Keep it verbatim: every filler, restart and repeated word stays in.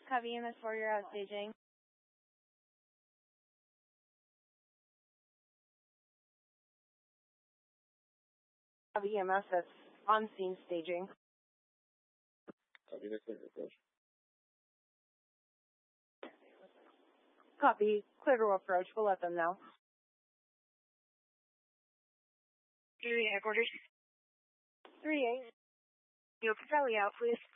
Copy E M S four, you're out staging. Copy E M S, that's on scene staging. Copy, next thing, approach. Copy, clear to approach, we'll let them know. Three headquarters. Three eight. Yo, Capelli out, please.